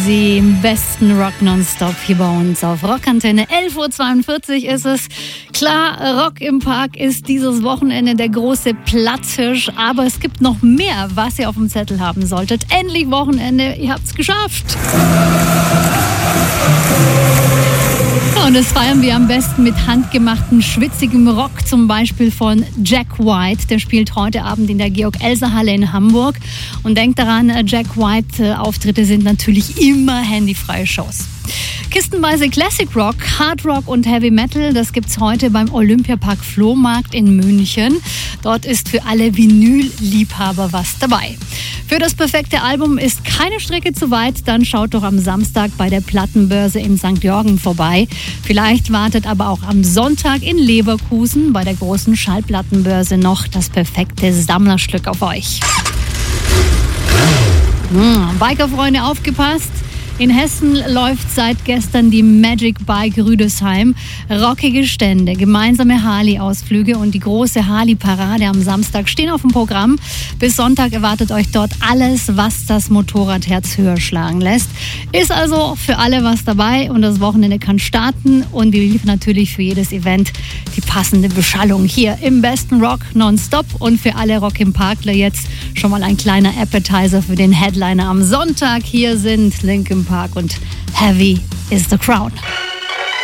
Sie im besten Rock nonstop hier bei uns auf Rockantenne. 11.42 Uhr ist es. Klar, Rock im Park ist dieses Wochenende der große Platzhirsch, aber es gibt noch mehr, was ihr auf dem Zettel haben solltet. Endlich Wochenende, ihr habt's geschafft. Und das feiern wir am besten mit handgemachtem, schwitzigem Rock, zum Beispiel von Jack White. Der spielt heute Abend in der Georg-Elser-Halle in Hamburg. Und denkt daran, Jack White-Auftritte sind natürlich immer handyfreie Shows. Kistenweise Classic Rock, Hard Rock und Heavy Metal, das gibt's heute beim Olympiapark Flohmarkt in München. Dort ist für alle Vinyl-Liebhaber was dabei. Für das perfekte Album ist keine Strecke zu weit, dann schaut doch am Samstag bei der Plattenbörse in St. Georgen vorbei. Vielleicht wartet aber auch am Sonntag in Leverkusen bei der großen Schallplattenbörse noch das perfekte Sammlerstück auf euch. Bikerfreunde, aufgepasst! In Hessen läuft seit gestern die Magic Bike Rüdesheim. Rockige Stände, gemeinsame Harley-Ausflüge und die große Harley-Parade am Samstag stehen auf dem Programm. Bis Sonntag erwartet euch dort alles, was das Motorradherz höher schlagen lässt. Ist also für alle was dabei und das Wochenende kann starten. Und wir liefern natürlich für jedes Event die passende Beschallung hier im besten Rock nonstop. Und für alle Rock im Parkler jetzt schon mal ein kleiner Appetizer für den Headliner am Sonntag. Hier sind Linkin Park und Heavy is the Crown.